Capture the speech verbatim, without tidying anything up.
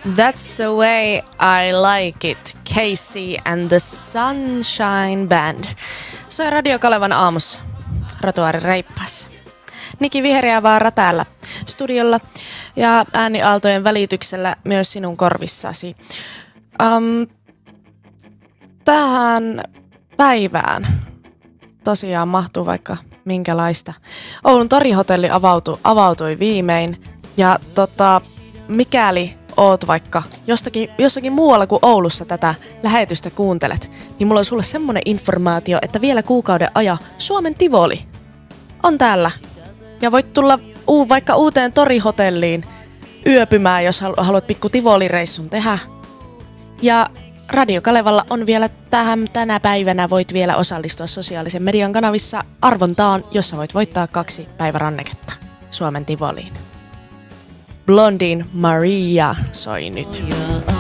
That's the way I like it. Casey and the Sunshine Band. Se on Radio Kalevan aamussa. Rotuaari reippaassa. Niki Viheriävaara täällä studiolla ja ääniaaltojen välityksellä myös sinun korvissasi. Um, tähän päivään tosiaan mahtuu vaikka minkälaista. Oulun Torihotelli avautui, avautui viimein ja tota, mikäli oot vaikka jostakin, jossakin muualla kuin Oulussa tätä lähetystä kuuntelet, niin mulla on sulle semmonen informaatio, että vielä kuukauden aja Suomen Tivoli on täällä. Ja voit tulla uu, vaikka uuteen Torihotelliin yöpymään, jos haluat pikku Tivoli-reissun tehdä. Ja Radio Kalevalla on vielä tähän, tänä päivänä voit vielä osallistua sosiaalisen median kanavissa arvontaan, jossa voit voittaa kaksi päiväranneketta Suomen Tivoliin. Blondin Maria soi nyt.